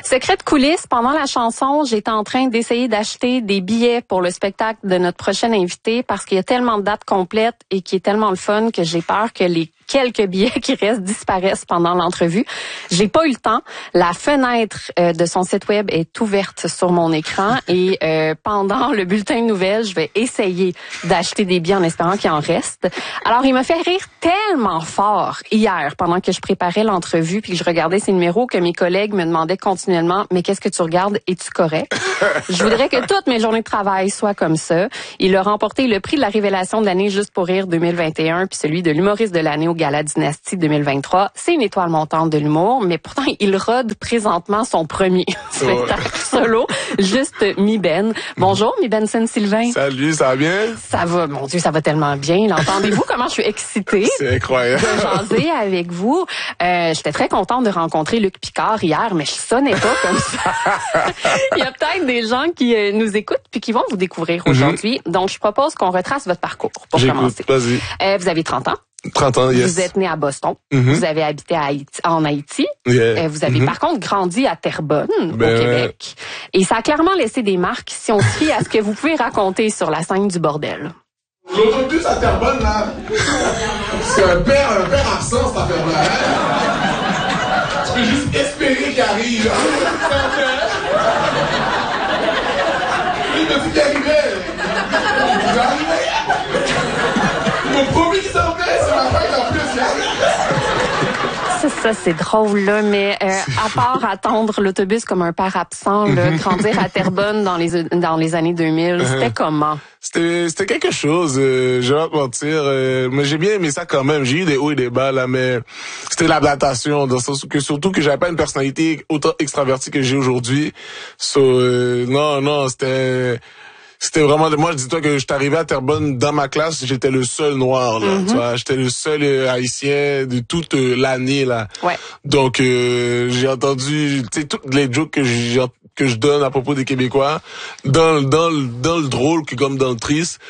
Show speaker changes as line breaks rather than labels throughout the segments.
Secret de coulisses, pendant la chanson, j'étais en train d'essayer d'acheter des billets pour le spectacle de notre prochaine invité parce qu'il y a tellement de dates complètes et qui est tellement le fun que j'ai peur que les quelques billets qui restent disparaissent pendant l'entrevue. J'ai pas eu le temps. La fenêtre de son site web est ouverte sur mon écran et pendant le bulletin de nouvelles, je vais essayer d'acheter des billets en espérant qu'il en reste. Alors, il m'a fait rire tellement fort hier pendant que je préparais l'entrevue puis que je regardais ces numéros que mes collègues me demandaient continuellement « Mais qu'est-ce que tu regardes? Es-tu correct? » Je voudrais que toutes mes journées de travail soient comme ça. Il a remporté le prix de la révélation de l'année Juste pour rire 2021 puis celui de l'humoriste de l'année au Gala Dynastie 2023. C'est une étoile montante de l'humour, mais pourtant, il rôde présentement son premier spectacle solo, Juste Mi-Ben. Bonjour, Mi-Ben Saint-Sylvain.
Salut, ça va bien?
Ça va, mon Dieu, ça va tellement bien. L'entendez-vous comment je suis excitée?
C'est incroyable.
De jaser avec vous. J'étais très contente de rencontrer Luc Picard hier, mais je sonnais pas comme ça. Il y a peut-être des gens qui nous écoutent puis qui vont vous découvrir aujourd'hui. Donc, je propose qu'on retrace votre parcours pour commencer.
Vas-y.
Vous avez 30 ans.
30 ans, yes.
Vous êtes né à Boston. Vous avez habité en Haïti.
Yeah.
Vous avez par contre grandi à Terrebonne, au Québec. Et ça a clairement laissé des marques si on se fie à ce que vous pouvez raconter sur la scène du bordel.
L'autobus à Terrebonne, là, c'est un père absent, cette affaire-là. Hein? Tu peux juste espérer qu'il arrive. Il m'a dit qu'il arrivait. Il arrivait. Ils m'ont promis qu'ils s'en venaient, c'est ma fête en plus, il arrive.
Ça, c'est drôle, là, mais à part attendre l'autobus comme un père absent, là, grandir à Terrebonne dans les années 2000, c'était comment?
C'était quelque chose, je vais pas te mentir, mais j'ai bien aimé ça quand même. J'ai eu des hauts et des bas, là, mais c'était l'adaptation, dans le sens que surtout que j'avais pas une personnalité autant extravertie que j'ai aujourd'hui. Non, c'était vraiment, moi, dis-toi que je suis arrivé à Terrebonne, dans ma classe, j'étais le seul noir, là, tu vois, j'étais le seul haïtien de toute l'année, là.
Ouais.
Donc, j'ai entendu, tu sais, toutes les jokes que je donne à propos des Québécois, dans le drôle que comme dans le triste,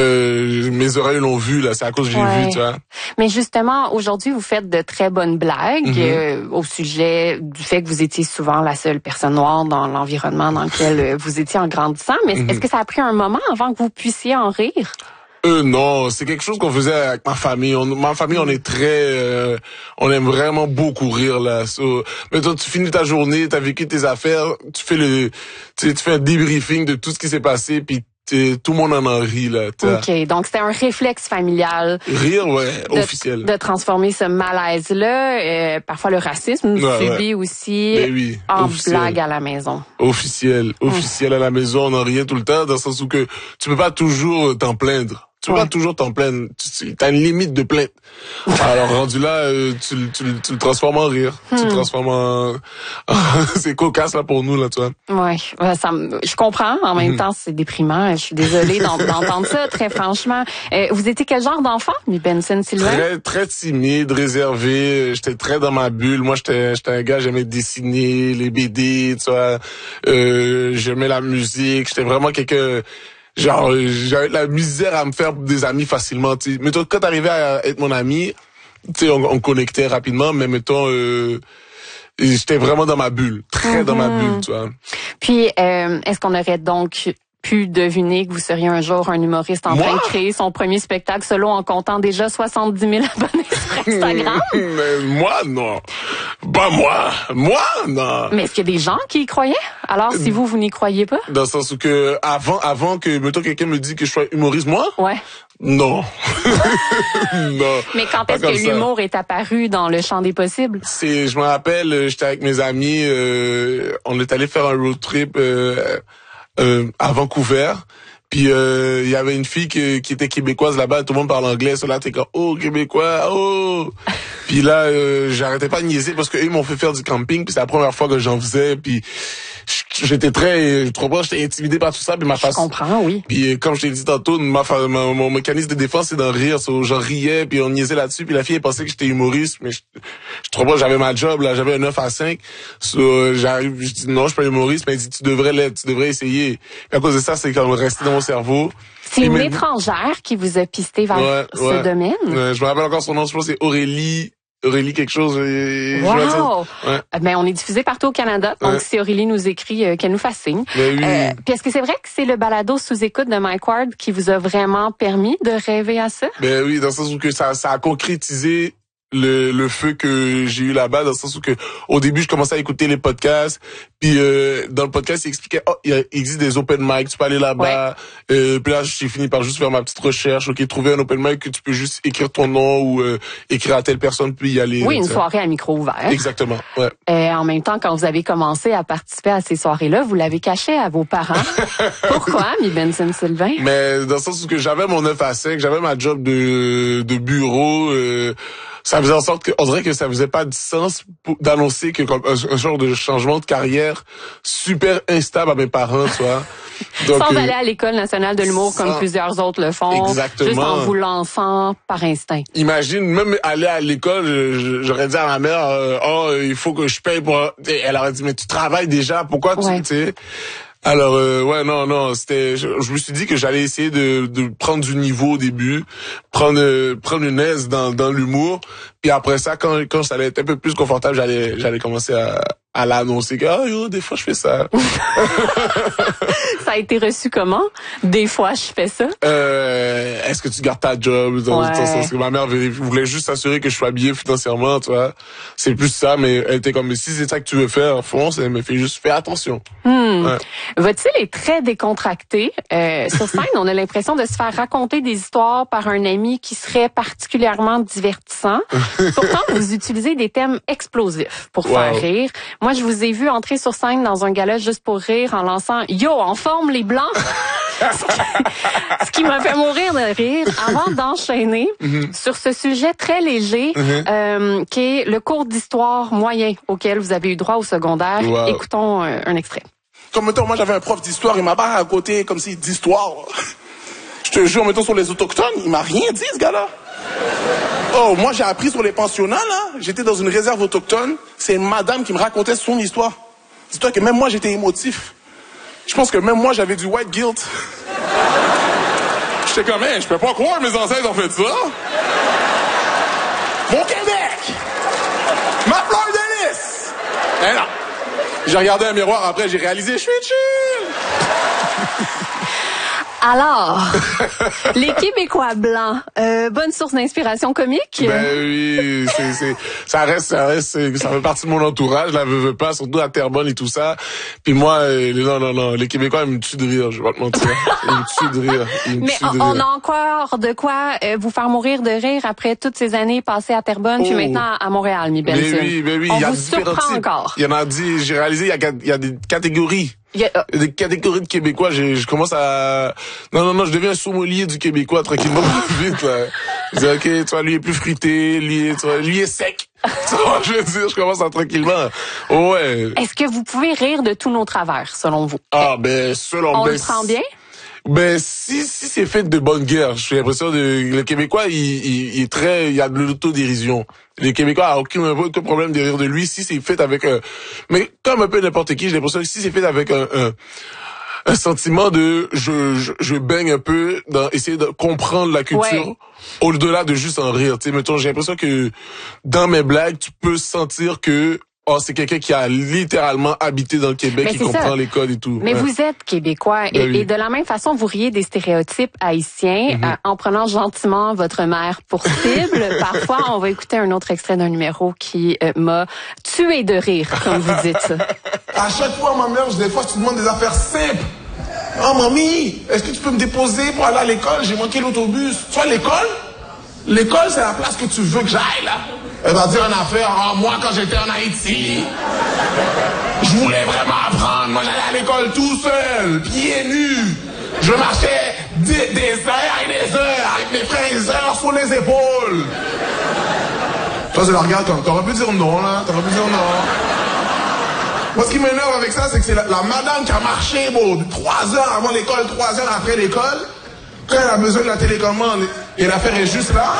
mes oreilles l'ont vu, là, c'est à cause que j'ai vu, tu vois.
Mais justement, aujourd'hui, vous faites de très bonnes blagues au sujet du fait que vous étiez souvent la seule personne noire dans l'environnement dans lequel vous étiez en grandissant. Mais est-ce que ça a pris un moment avant que vous puissiez en rire?
Non, c'est quelque chose qu'on faisait avec ma famille. Ma famille, on est très, on aime vraiment beaucoup rire, là. Mais toi, tu finis ta journée, t'as vécu tes affaires, tu fais un débriefing de tout ce qui s'est passé, puis tout le monde en rit, là.
OK, donc c'était un réflexe familial.
Rire, ouais, officiel.
De transformer ce malaise-là, parfois le racisme subi aussi en blague à la maison.
Officiel à la maison, on en riait tout le temps, dans le sens où que tu peux pas toujours t'en plaindre. Tu peux pas toujours t'en plaindre. T'as une limite de plainte. Alors, rendu là, tu le transformes en rire. Tu le transformes en... c'est cocasse, là, pour nous, là, tu vois.
Ouais, je comprends. En même temps, c'est déprimant. Je suis désolée d'entendre ça, très franchement. Vous étiez quel genre d'enfant, Mi-Ben Saint-Sylvain?
Très, très timide, réservé. J'étais très dans ma bulle. Moi, j'étais un gars, j'aimais dessiner, les BD, tu vois. J'aimais la musique. J'étais vraiment quelqu'un... Genre, j'avais la misère à me faire des amis facilement, tu sais. Mais toi, quand t'arrivais à être mon ami, tu sais, on connectait rapidement, mais mettons, j'étais vraiment dans ma bulle, très dans ma bulle, tu vois.
Puis, est-ce qu'on aurait donc pu deviner que vous seriez un jour un humoriste en train de créer son premier spectacle solo en comptant déjà 70 000 abonnés sur Instagram?
Mais moi, non. Pas moi. Moi, non.
Mais est-ce qu'il y a des gens qui y croyaient? Alors, si vous n'y croyez pas?
Dans le sens où que, avant que, mettons, quelqu'un me dit que je sois humoriste, moi?
Ouais.
Non. Non.
Mais quand est-ce que l'humour est apparu dans le champ des possibles?
Je me rappelle, j'étais avec mes amis, on est allé faire un road trip, à Vancouver. Puis il y avait une fille qui était québécoise là-bas, tout le monde parle anglais, so là t'es comme oh québécois, oh. Puis là j'arrêtais pas de niaiser parce que eux m'ont fait faire du camping, puis c'est la première fois que j'en faisais, puis j'étais j'étais intimidé par tout ça, puis ma face.
Je comprends, oui.
Puis comme je t'ai dit tantôt, mon mécanisme de défense c'est d'en rire, j'en riais, puis on niaisait là-dessus, puis la fille elle pensait que j'étais humoriste, mais j'avais ma job là, j'avais un 9 à 5. Je dis non, je suis pas humoriste, mais elle dit tu devrais essayer. Puis à cause de ça, c'est comme resté dans mon cerveau.
C'est une étrangère qui vous a pisté vers ce domaine?
Je me rappelle encore son nom, je pense que c'est Aurélie Aurélie quelque chose.
Wow!
Ouais.
Ben, on est diffusé partout au Canada. Donc,
Ouais.
si Aurélie nous écrit, qu'elle nous fasse signe.
Ben oui.
Puis est-ce que c'est vrai que c'est le balado sous écoute de Mike Ward qui vous a vraiment permis de rêver à ça?
Ben oui, dans le sens où que ça a concrétisé le feu que j'ai eu là-bas, dans le sens où que au début je commençais à écouter les podcasts, puis dans le podcast il expliquait il existe des open mic, tu peux aller là-bas, puis là j'ai fini par juste faire ma petite recherche, trouver un open mic que tu peux juste écrire ton nom ou écrire à telle personne puis y aller.
Oui, une soirée à micro ouvert.
Exactement, ouais.
En même temps, quand vous avez commencé à participer à ces soirées-là, vous l'avez caché à vos parents. Pourquoi, Mi Benson Sylvain?
Mais dans le sens où que j'avais mon 9 à 5, j'avais ma job de bureau, ça faisait en sorte que, on dirait que ça faisait pas de sens d'annoncer que comme un genre de changement de carrière super instable à mes parents, tu vois. Donc,
sans aller à l'École nationale de l'humour comme plusieurs autres le font.
Exactement.
Juste en vous lançant par instinct.
Imagine, même aller à l'école, j'aurais dit à ma mère, il faut que je paye pour... Elle aurait dit, mais tu travailles déjà, pourquoi tu sais? Alors non, c'était je me suis dit que j'allais essayer de prendre du niveau au début, prendre une aise dans l'humour, puis après ça quand ça allait être un peu plus confortable, j'allais commencer à l'annoncer que des fois je fais ça.
Ça a été reçu comment? Des fois je fais ça.
Est-ce que tu gardes ta job dans le sens que ma mère voulait juste s'assurer que je sois bien financièrement, tu vois. C'est plus ça, mais elle était comme, mais si c'est ça que tu veux faire, fonce, elle me fait juste faire attention. Ouais.
Votre style est très décontracté. Sur scène, on a l'impression de se faire raconter des histoires par un ami qui serait particulièrement divertissant. Pourtant, vous utilisez des thèmes explosifs pour faire rire. Moi, je vous ai vu entrer sur scène dans un gala juste pour rire en lançant « Yo, en forme les Blancs! » Ce qui m'a fait mourir de rire avant d'enchaîner sur ce sujet très léger qui est le cours d'histoire moyen auquel vous avez eu droit au secondaire.
Wow.
Écoutons un extrait.
Comme mettons, moi j'avais un prof d'histoire, il m'a pas raconté comme si d'histoire. Je te jure, mettons sur les autochtones, il m'a rien dit ce gars-là. Oh, moi j'ai appris sur les pensionnats là, j'étais dans une réserve autochtone, c'est une madame qui me racontait son histoire. Dis-toi que même moi j'étais émotif. Je pense que même moi j'avais du white guilt. J'étais comme, je peux pas croire mes ancêtres ont fait ça. Mon Québec! Ma fleur de lys! Eh non! J'ai regardé un miroir après, j'ai réalisé, je suis chill!
Alors, les Québécois blancs, bonne source d'inspiration comique?
Ben oui, ça fait partie de mon entourage, la veux pas, surtout à Terrebonne et tout ça. Puis moi, non, les Québécois, ils me tuent de rire, je vais pas te mentir. Ils me tuent de rire.
Mais on a encore de quoi vous faire mourir de rire après toutes ces années passées à Terrebonne, puis maintenant à Montréal, Mi Benson.
Mais oui,
on
il y a
vous
différents
surprend
types.
encore.
Il y en a dit, j'ai réalisé, il y a des catégories. Des catégories de Québécois, je commence à... Non, je deviens un sommelier du Québécois tranquillement, vite, là. Je dis, ok, tu vois, lui est plus fruité, lui est sec. Tu vois, je veux dire, je commence à tranquillement. Ouais.
Est-ce que vous pouvez rire de tous nos travers, selon vous?
Ah, ben, selon
on le prend bien?
Ben, si c'est fait de bonne guerre, j'ai l'impression le Québécois, il est très, il y a de l'autodérision. Le Québécois a aucun problème de rire de lui si c'est fait avec mais comme un peu n'importe qui, j'ai l'impression que si c'est fait avec un sentiment de je baigne un peu dans essayer de comprendre la culture au-delà de juste en rire. Tu sais, mettons, j'ai l'impression que dans mes blagues, tu peux sentir que c'est quelqu'un qui a littéralement habité dans le Québec, qui comprend les codes et tout.
Mais vous êtes Québécois et de la même façon, vous riez des stéréotypes haïtiens en prenant gentiment votre mère pour cible. Parfois, on va écouter un autre extrait d'un numéro qui m'a tué de rire, comme vous dites.
À chaque fois, ma mère, des fois, je te demande des affaires simples. Oh, mamie, est-ce que tu peux me déposer pour aller à l'école? J'ai manqué l'autobus. Tu vois, l'école? L'école, c'est la place que tu veux que j'aille, là. Elle va dire une affaire, moi, quand j'étais en Haïti, je voulais vraiment apprendre. Moi, j'allais à l'école tout seul, pieds nus. Je marchais des heures et des heures avec mes frères sur les épaules. Toi, je la regarde comme, t'aurais pu dire non, là, t'aurais pu dire non. Moi, ce qui m'énerve avec ça, c'est que c'est la madame qui a marché, 3 heures avant l'école, 3 heures après l'école. Quand elle a besoin de la télécommande et l'affaire est juste là.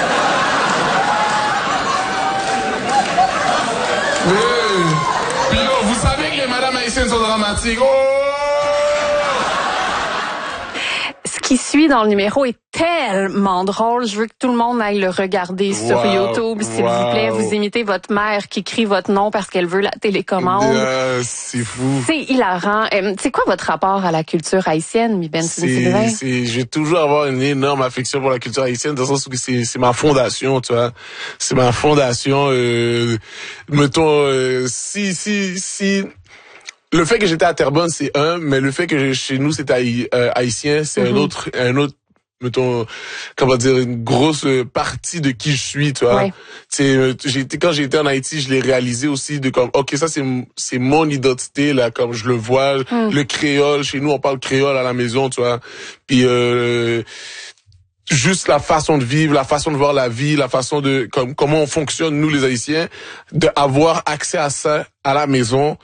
Oui. Puis là, vous savez que les madames haïtiennes sont dramatiques. Oh!
qui suit dans le numéro est tellement drôle. Je veux que tout le monde aille le regarder sur YouTube, s'il vous plaît. Vous imitez votre mère qui crie votre nom parce qu'elle veut la télécommande.
C'est fou.
C'est hilarant. C'est quoi votre rapport à la culture haïtienne, mi Ben Sylvain?
Je vais toujours avoir une énorme affection pour la culture haïtienne, dans le sens où c'est ma fondation, tu vois. C'est ma fondation. Mettons, si le fait que j'étais à Terrebonne, c'est un, mais le fait que chez nous c'était haïtien, c'est un autre, mettons, comment dire, une grosse partie de qui je suis, tu vois. Ouais. Quand j'ai été en Haïti, je l'ai réalisé aussi de comme, ok, ça c'est mon identité là, comme je le vois, le créole. Chez nous, on parle créole à la maison, tu vois. Puis juste la façon de vivre, la façon de voir la vie, la façon de comment on fonctionne nous les Haïtiens, d'avoir accès à ça à la maison.